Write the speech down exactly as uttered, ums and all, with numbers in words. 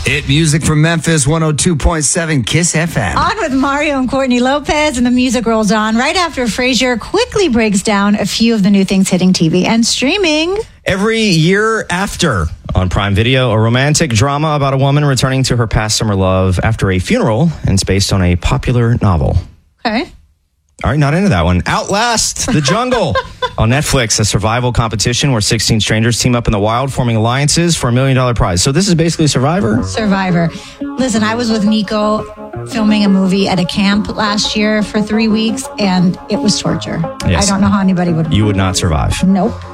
Hit music from Memphis, one oh two point seven Kiss F M. On with Mario and Courtney Lopez, and the music rolls on right after Frasier quickly breaks down a few of the new things hitting T V and streaming. Every Year After on Prime Video, a romantic drama about a woman returning to her past summer love after a funeral, and it's based on a popular novel. Okay. All right, not into that one. Outlast the Jungle on Netflix, a survival competition where sixteen strangers team up in the wild, forming alliances for a million dollar prize. So this is basically Survivor? Survivor. Listen, I was with Nico filming a movie at a camp last year for three weeks, and it was torture. Yes. I don't know how anybody would. You would not survive. Nope.